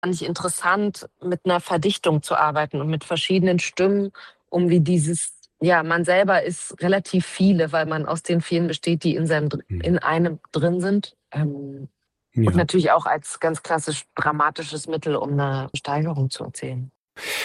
fand ich interessant, mit einer Verdichtung zu arbeiten und mit verschiedenen Stimmen, um wie dieses ja, man selber ist relativ viele, weil man aus den vielen besteht, die Mhm. in einem drin sind. Und Ja. natürlich auch als ganz klassisch dramatisches Mittel, um eine Steigerung zu erzählen.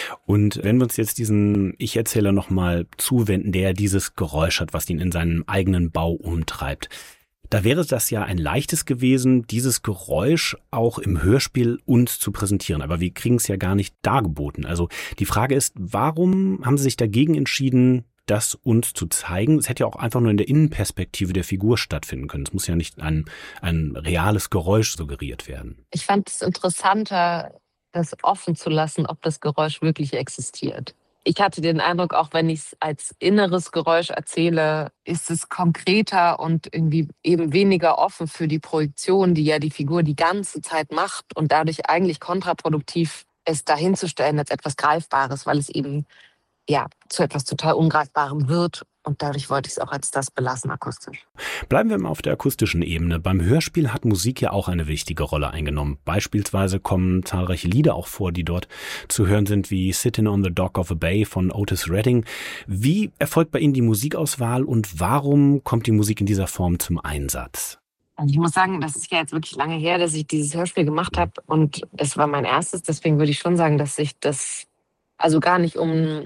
Und wenn wir uns jetzt diesen Ich-Erzähler noch mal zuwenden, der dieses Geräusch hat, was ihn in seinem eigenen Bau umtreibt. Da wäre das ja ein leichtes gewesen, dieses Geräusch auch im Hörspiel uns zu präsentieren. Aber wir kriegen es ja gar nicht dargeboten. Also die Frage ist, warum haben Sie sich dagegen entschieden, das uns zu zeigen? Es hätte ja auch einfach nur in der Innenperspektive der Figur stattfinden können. Es muss ja nicht ein reales Geräusch suggeriert werden. Ich fand es interessanter, das offen zu lassen, ob das Geräusch wirklich existiert. Ich hatte den Eindruck, auch wenn ich es als inneres Geräusch erzähle, ist es konkreter und irgendwie eben weniger offen für die Projektion, die ja die Figur die ganze Zeit macht und dadurch eigentlich kontraproduktiv es dahinzustellen als etwas Greifbares, weil es eben ja zu etwas total Ungreifbarem wird. Und dadurch wollte ich es auch als das belassen akustisch. Bleiben wir mal auf der akustischen Ebene. Beim Hörspiel hat Musik ja auch eine wichtige Rolle eingenommen. Beispielsweise kommen zahlreiche Lieder auch vor, die dort zu hören sind, wie Sitting on the Dock of a Bay von Otis Redding. Wie erfolgt bei Ihnen die Musikauswahl und warum kommt die Musik in dieser Form zum Einsatz? Also ich muss sagen, das ist ja jetzt wirklich lange her, dass ich dieses Hörspiel gemacht habe und es war mein erstes. Deswegen würde ich schon sagen, dass ich das, also gar nicht,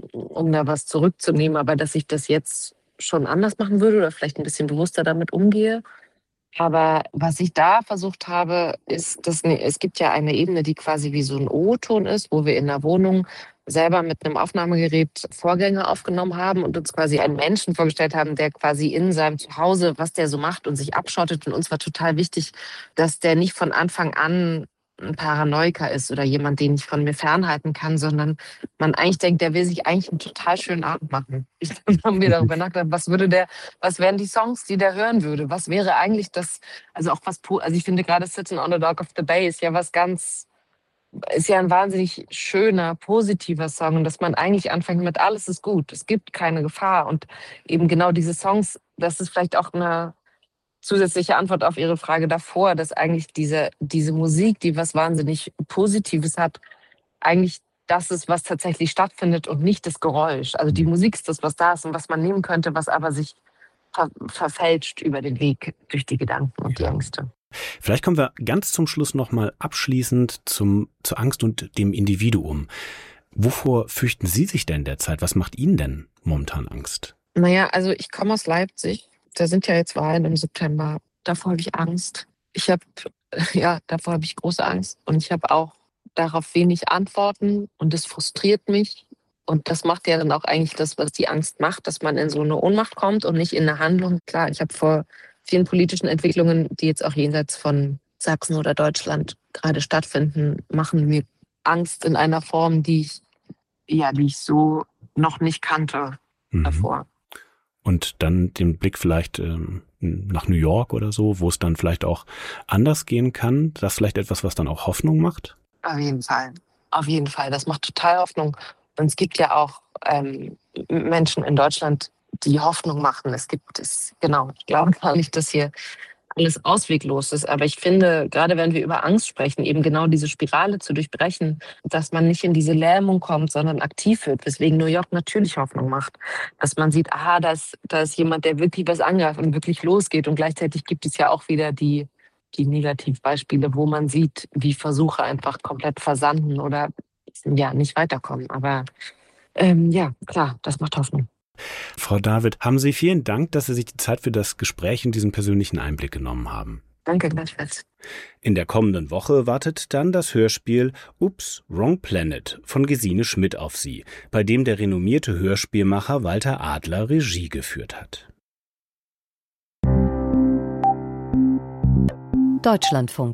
um da was zurückzunehmen, aber dass ich das jetzt schon anders machen würde oder vielleicht ein bisschen bewusster damit umgehe. Aber was ich da versucht habe, ist, dass es gibt ja eine Ebene, die quasi wie so ein O-Ton ist, wo wir in der Wohnung selber mit einem Aufnahmegerät Vorgänge aufgenommen haben und uns quasi einen Menschen vorgestellt haben, der quasi in seinem Zuhause, was der so macht und sich abschottet. Und uns war total wichtig, dass der nicht von Anfang an ein Paranoiker ist oder jemand, den ich von mir fernhalten kann, sondern man eigentlich denkt, der will sich eigentlich einen total schönen Abend machen. Dann haben wir darüber nachgedacht, was wären die Songs, die der hören würde? Was wäre eigentlich das, also auch also ich finde gerade Sitting on the Dock of the Bay ist ja ein wahnsinnig schöner, positiver Song und dass man eigentlich anfängt mit alles ist gut, es gibt keine Gefahr und eben genau diese Songs, das ist vielleicht auch eine zusätzliche Antwort auf Ihre Frage davor, dass eigentlich diese Musik, die was wahnsinnig Positives hat, eigentlich das ist, was tatsächlich stattfindet und nicht das Geräusch. Also die Musik ist das, was da ist und was man nehmen könnte, was aber sich verfälscht über den Weg durch die Gedanken und die Ja. Ängste. Vielleicht kommen wir ganz zum Schluss nochmal abschließend zur Angst und dem Individuum. Wovor fürchten Sie sich denn derzeit? Was macht Ihnen denn momentan Angst? Naja, also ich komme aus Leipzig. Da sind ja jetzt Wahlen im September. Davor habe ich Angst. Davor habe ich große Angst. Und ich habe auch darauf wenig Antworten. Und das frustriert mich. Und das macht ja dann auch eigentlich das, was die Angst macht, dass man in so eine Ohnmacht kommt und nicht in eine Handlung. Klar, ich habe vor vielen politischen Entwicklungen, die jetzt auch jenseits von Sachsen oder Deutschland gerade stattfinden, machen mir Angst in einer Form, die ich so noch nicht kannte Mhm. davor. Und dann den Blick vielleicht nach New York oder so, wo es dann vielleicht auch anders gehen kann. Das ist vielleicht etwas, was dann auch Hoffnung macht? Auf jeden Fall. Auf jeden Fall. Das macht total Hoffnung. Und es gibt ja auch Menschen in Deutschland, die Hoffnung machen. Genau, ich glaube gar nicht, dass hier alles ausweglos ist. Aber ich finde, gerade wenn wir über Angst sprechen, eben genau diese Spirale zu durchbrechen, dass man nicht in diese Lähmung kommt, sondern aktiv wird, weswegen New York natürlich Hoffnung macht. Dass man sieht, aha, da ist jemand, der wirklich was angreift und wirklich losgeht. Und gleichzeitig gibt es ja auch wieder die Negativbeispiele, wo man sieht, wie Versuche einfach komplett versanden oder ja, nicht weiterkommen. Aber ja, klar, das macht Hoffnung. Frau David, haben Sie vielen Dank, dass Sie sich die Zeit für das Gespräch und diesen persönlichen Einblick genommen haben. Danke gleichfalls. In der kommenden Woche wartet dann das Hörspiel Oops, Wrong Planet von Gesine Schmidt auf Sie, bei dem der renommierte Hörspielmacher Walter Adler Regie geführt hat. Deutschlandfunk.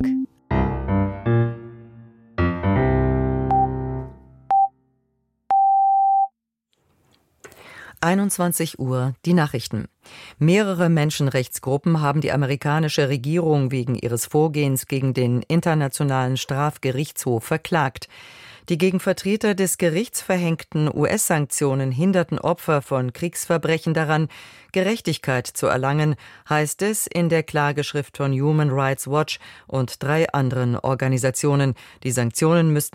Uhr, die Nachrichten. Mehrere Menschenrechtsgruppen haben die amerikanische Regierung wegen ihres Vorgehens gegen den Internationalen Strafgerichtshof verklagt. Die gegen Vertreter des Gerichts verhängten US-Sanktionen hinderten Opfer von Kriegsverbrechen daran, Gerechtigkeit zu erlangen, heißt es in der Klageschrift von Human Rights Watch und 3 anderen Organisationen. Die Sanktionen müssten